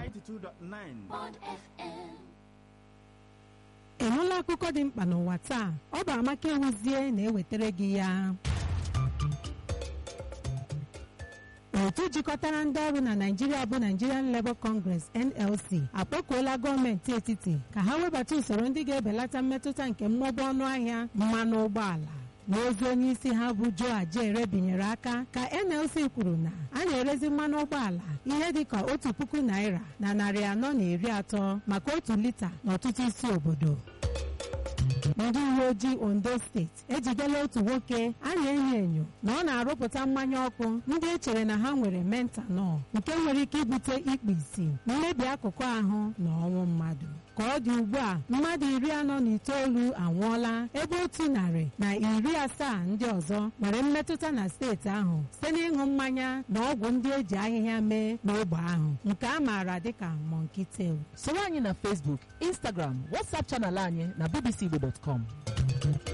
92.9 Bond FM. ị hụla akụkọ dị mkpa n'ụwa taa? Ọ bụ Amaka Ewuzie na-ewetara gị ya. Otu jikọtara ndị ọrụ na Naịjirịa bụ Nigerian Labour Congress NLC akpọkuola gọọmenti etiti ka ha webata usoro ndị ga-ebelata mmetụta nke mmụba ọnụ ahịa mmanụ ụgbọala. N'ozi onye isi ha bụ Joe Ajere binyere aka ka NLC kwuru na a na-erezi mmanụ ụgbọala ihe dịka 1,000 naira na 430 maka 1 lita n'ọtụtụ isi obodo. Ndị uwe ojii Ondo steeti ejidela otu nwoke a na-enyo enyo na ọ na-arụpụta mmanya ọkụ ndị echere na ha nwere mentanọl nke nwere ike ibute ikpu isi, mmebi akụkụ ahụ na ọnwụ mmadụ. Ka ọ dị ugbu a, mmadụ 49 anwụọla ebe 170 ndị ọzọ nwere mmetụta na steeti ahụ site n'ịṅụ mmanya na ọgwụ ndị eji ahịhịa mee n'ogbe ahụ nke a maara dịka monkey tail. Soro anyị na Facebook, Instagram, WhatsApp chanel anyị na bbcigbo.com.